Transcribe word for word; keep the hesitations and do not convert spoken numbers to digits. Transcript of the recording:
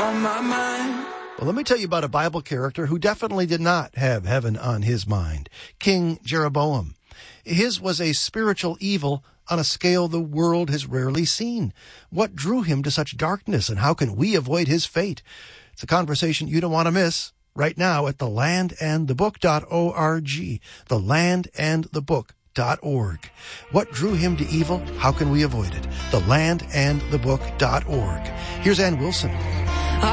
on my mind. Well, let me tell you about a Bible character who definitely did not have heaven on his mind. King Jeroboam. His was a spiritual evil on a scale the world has rarely seen. What drew him to such darkness, and how can we avoid his fate? It's a conversation you don't want to miss right now at the land and the book dot org. the land and the book dot org. What drew him to evil? How can we avoid it? the land and the book dot org. Here's Ann Wilson.